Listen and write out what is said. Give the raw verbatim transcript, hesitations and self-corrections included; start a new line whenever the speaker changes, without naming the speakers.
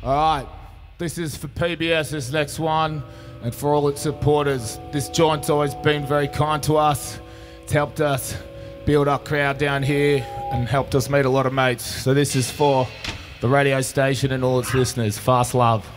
All right, this is for P B S, this next one, and for all its supporters. This joint's always been very kind to us. It's helped us build our crowd down here and helped us meet a lot of mates. So this is for the radio station and all its listeners. Fast love.